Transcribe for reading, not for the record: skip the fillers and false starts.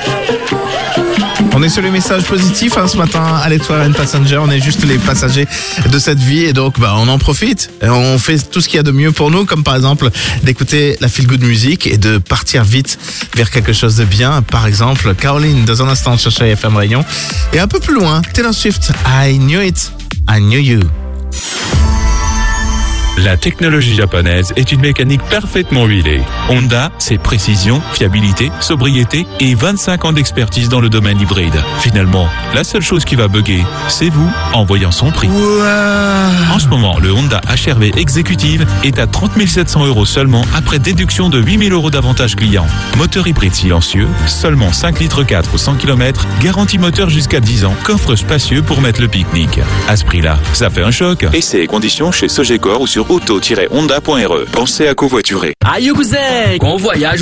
On est sur les messages positifs ce matin, Alex Warren Passenger, on est juste les passagers de cette vie et donc on en profite. Et on fait tout ce qu'il y a de mieux pour nous, comme par exemple d'écouter la feel good music et de partir vite vers quelque chose de bien. Par exemple, Caroline, dans un instant sur Chérie FM Réunion. Et un peu plus loin, Taylor Swift, I Knew It, I Knew You. La technologie japonaise est une mécanique parfaitement huilée. Honda, c'est précision, fiabilité, sobriété et 25 ans d'expertise dans le domaine hybride. Finalement, la seule chose qui va bugger, c'est vous en voyant son prix. En ce moment, le Honda HR-V Executive est à 30 700 € seulement après déduction de 8 000 € d'avantages clients. Moteur hybride silencieux, seulement 5 litres 4 ou 100 km, garantie moteur jusqu'à 10 ans, coffre spacieux pour mettre le pique-nique. À ce prix-là, ça fait un choc. Essais et conditions chez Sogecor ou sur auto-honda.re. Pensez à covoiturer. Aïe cousin, qu'on voyage